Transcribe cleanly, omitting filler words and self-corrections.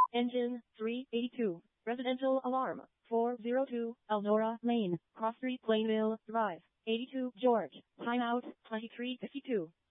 Engine 382. Residential alarm 402 Elnora Lane, Cross Street, Plainville Drive. 82 George. Timeout 23:52.